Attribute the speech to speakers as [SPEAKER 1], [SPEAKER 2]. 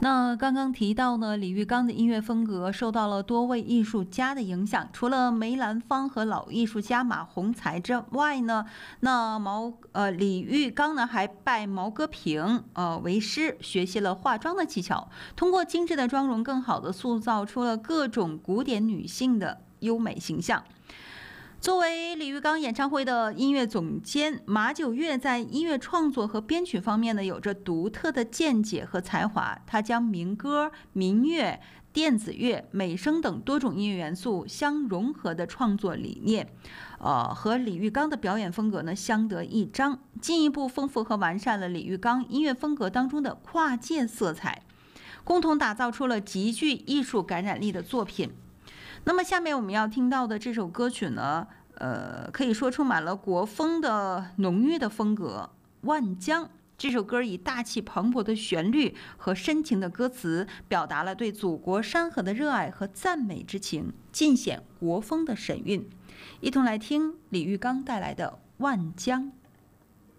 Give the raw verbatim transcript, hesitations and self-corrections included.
[SPEAKER 1] 那刚刚提到呢，李玉刚的音乐风格受到了多位艺术家的影响，除了梅兰芳和老艺术家马鸿才之外呢，那毛呃李玉刚呢还拜毛戈平呃为师，学习了化妆的技巧，通过精致的妆容，更好的塑造出了各种古典女性的优美形象。作为李玉刚演唱会的音乐总监，马九月在音乐创作和编曲方面呢，有着独特的见解和才华。他将民歌、民乐、电子乐、美声等多种音乐元素相融合的创作理念，呃，和李玉刚的表演风格呢相得益彰，进一步丰富和完善了李玉刚音乐风格当中的跨界色彩，共同打造出了极具艺术感染力的作品。那么下面我们要听到的这首歌曲呢，呃，可以说充满了国风的浓郁的风格，《万江》。这首歌以大气磅礴的旋律和深情的歌词，表达了对祖国山河的热爱和赞美之情，尽显国风的神韵。一同来听李玉刚带来的《万江》。